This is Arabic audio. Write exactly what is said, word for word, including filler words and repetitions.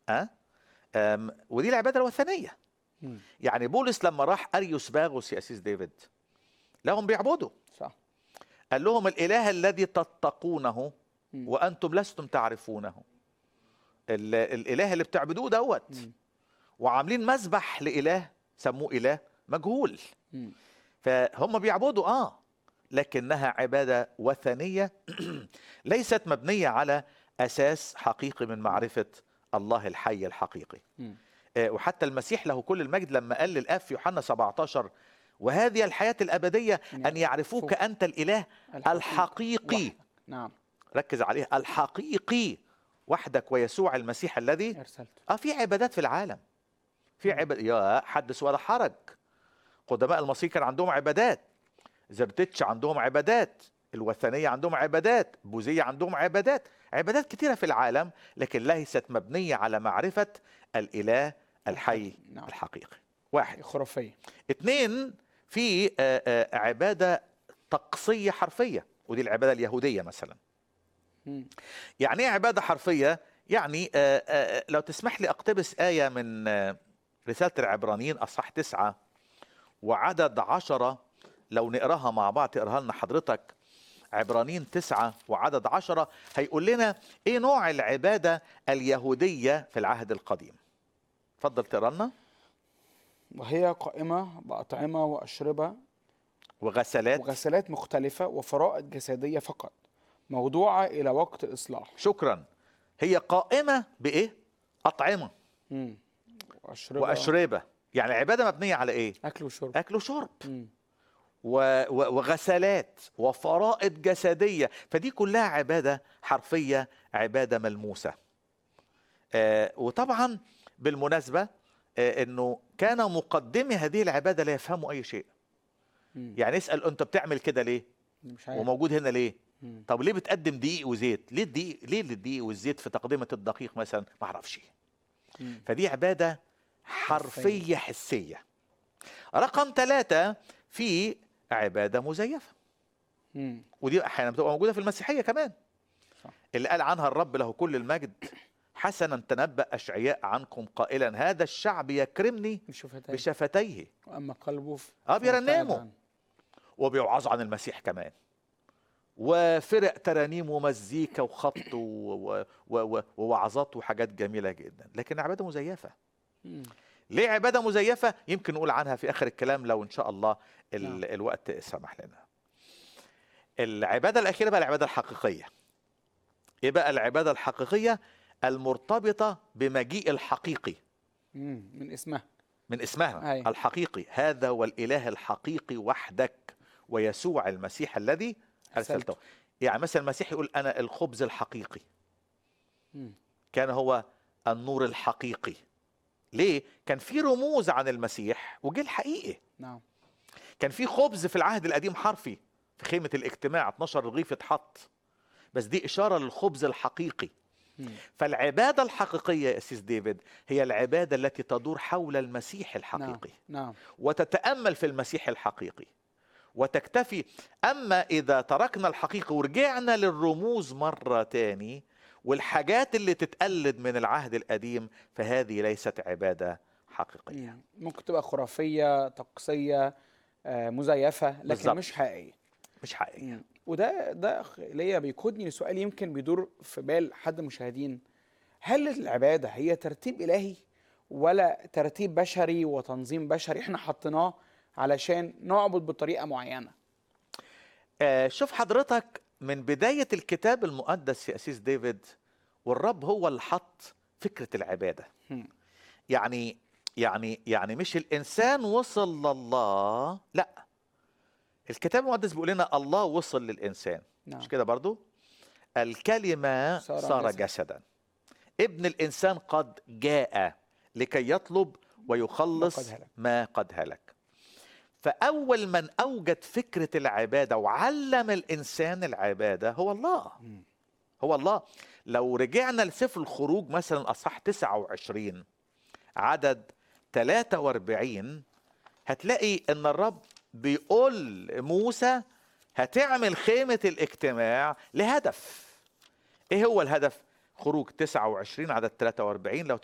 أه؟ أم، ودي العباده الوثنيه. مم. يعني بولس لما راح اريوس باغوس يا اسيس ديفيد لهم بيعبدوا، صح. قال لهم الاله الذي تتقونه مم. وانتم لستم تعرفونه. ال- الاله اللي بتعبدوه دوت، مم. وعاملين مذبح لاله سموه اله مجهول. مم. فهم بيعبدوا اه لكنها عباده وثنيه ليست مبنيه على اساس حقيقي من معرفه الله الحي الحقيقي. مم. آه، وحتى المسيح له كل المجد لما قال للاب في يوحنا سبعتاشر وهذه الحياه الابديه ان يعرفوك انت الاله الحقيقي. وحدك. نعم. ركز عليه، الحقيقي وحدك ويسوع المسيح الذي ارسلته. اه في عبادات في العالم، في مم. عباد يا حدث ولا حرج. قدماء المصريين كان عندهم عبادات، زرتتش عندهم عبادات، الوثنيه عندهم عبادات، بوذيه عندهم عبادات، عبادات كثيره في العالم لكن ليست مبنيه على معرفه الاله الحي نعم. الحقيقي. واحد. خرافيه. اثنين، في آه، آه، عباده طقسيه حرفيه، ودي العباده اليهوديه مثلا. مم. يعني ايه عباده حرفيه؟ يعني آه، آه، لو تسمح لي اقتبس ايه من آه، رساله العبرانيين اصحاح تسعة وعدد عشرة، لو نقراها مع بعض تقراها لنا حضرتك. عبرانيين تسعة وعدد عشرة هيقول لنا ايه نوع العباده اليهوديه في العهد القديم. اتفضل تقرا لنا. وهي قائمه باطعمه واشربه وغسلات. وغسلات مختلفه وفرائض جسديه فقط، موضوعه الى وقت الاصلاح. شكرا. هي قائمه بايه؟ اطعمه مم. واشربه. واشربه. يعني العباده مبنيه على ايه؟ اكل وشرب. اكل وشرب مم. و- و- وغسلات وفرائض جسدية. فدي كلها عبادة حرفية، عبادة ملموسة. آه، وطبعا بالمناسبة آه، انه كان مقدمي هذه العبادة لا يفهموا اي شيء. مم. يعني اسأل انت بتعمل كده ليه مش عارف. وموجود هنا ليه؟ مم. طب ليه بتقدم دقيق وزيت؟ ليه الدقيق ليه الدقيق والزيت في تقدمة الدقيق مثلا؟ ما اعرفش. مم. فدي عبادة حرفية حسية. رقم ثلاثة، في عبادة مزيفة، مم. ودي احيانا بتبقى موجوده في المسيحيه كمان. صح. اللي قال عنها الرب له كل المجد حسنا تنبأ اشعياء عنكم قائلا هذا الشعب يكرمني بشفتيه بشفتيه. واما قلبه ف- اه بيرنموا فابتعد عنه. وبيوعظوا عن المسيح كمان، وفرق ترانيم ومزيكا وخط و- و- و- و- ووعظات وحاجات جميله جدا، لكن عباده مزيفه. مم. ليه عباده مزيفه؟ يمكن نقول عنها في اخر الكلام لو ان شاء الله ال- نعم. الوقت سمح لنا. العباده الاخيره بقى العباده الحقيقيه. ايه بقى العباده الحقيقيه؟ المرتبطه بمجيء الحقيقي. مم. من اسمها. من اسمها أي. الحقيقي، هذا هو الاله الحقيقي وحدك ويسوع المسيح الذي ارسلته. أرسلته. يعني مثلا المسيح يقول انا الخبز الحقيقي، مم. كان هو النور الحقيقي. ليه؟ كان في رموز عن المسيح وجه الحقيقي. نعم. كان في خبز في العهد القديم حرفي في خيمه الاجتماع اتناشر رغيف اتحط، بس دي اشاره للخبز الحقيقي. مم. فالعبادة الحقيقية يا أسيس ديفيد هي العبادة التي تدور حول المسيح الحقيقي. نعم. نعم. وتتأمل في المسيح الحقيقي وتكتفي. أما إذا تركنا الحقيقة ورجعنا للرموز مرة تاني والحاجات اللي تتقلد من العهد القديم فهذه ليست عبادة حقيقية. مم. ممكن تبقى خرافيه طقسيه آه، مزيفه لكن بالظبط. مش حقيقيه. مش حقيقية. مم. وده ده خ- ليا بيقودني لسؤال يمكن بيدور في بال حد المشاهدين. هل العباده هي ترتيب الهي ولا ترتيب بشري وتنظيم بشري احنا حطيناه علشان نعبد بطريقه معينه؟ آه شوف حضرتك، من بداية الكتاب المقدس يا أسيس ديفيد والرب هو اللي حط فكرة العبادة. مم. يعني يعني يعني مش الانسان وصل لله، لا، الكتاب المقدس بيقول لنا الله وصل للانسان. نعم. مش كده برضو؟ الكلمه صار صار جسد. جسدا، ابن الانسان قد جاء لكي يطلب ويخلص وقد هلك. ما قد هلك. فاول من اوجد فكره العباده وعلم الانسان العباده هو الله. مم. هو الله. لو رجعنا لسفر الخروج مثلا اصحاح تسعة وعشرين عدد ثلاثة وأربعين هتلاقي ان الرب بيقول موسى هتعمل خيمة الاجتماع لهدف. ايه هو الهدف؟ خروج تسعة وعشرين عدد ثلاثة وأربعين لو